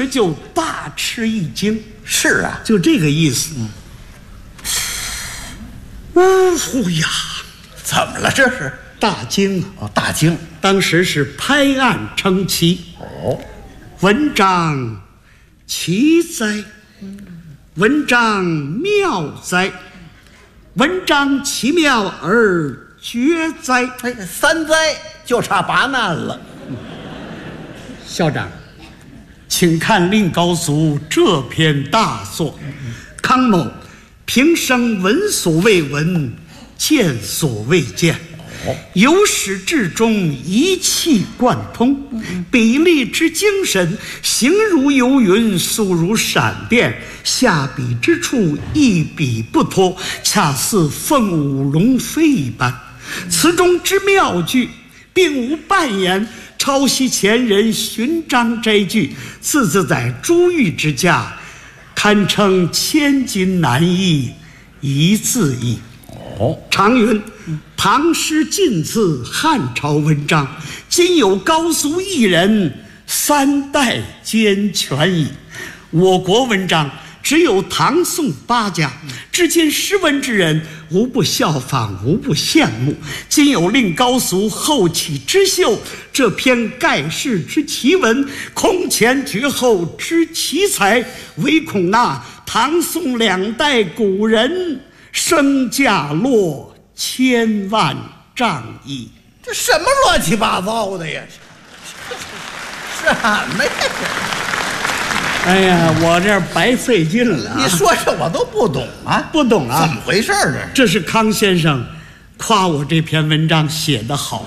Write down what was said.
就大吃一惊。 是啊， 就这个意思。呜呀， 怎么了？这是大惊啊！ 哦，大惊。 当时是拍案称奇。 哦， 文章奇哉，文章妙哉，文章奇妙而绝哉。 哎，三灾就差八难了。 校长，请看令高祖这篇大作。康某平生闻所未闻，见所未见，由始至终一气贯通，笔力之精神，形如游云，速如闪电，下笔之处一笔不脱，恰似凤舞龙飞一般。词中之妙句并无半言，抄袭前人寻章摘句，字字在珠玉之家，堪称千金难译，一字译。常云唐诗尽次汉朝文章，今有高祖一人，三代兼全矣。我国文章只有唐宋八家，至今诗文之人无不效仿，无不羡慕。今有令高祖后起之秀，这篇盖世之奇文，空前绝后之奇才，唯恐那唐宋两代古人身价落千万丈矣。 这什么乱七八糟的呀？什么呀？ 哎呀，我这白费劲了啊！ 你说这我都不懂啊， 不懂啊？ 怎么回事？ 这是康先生夸我这篇文章写得好。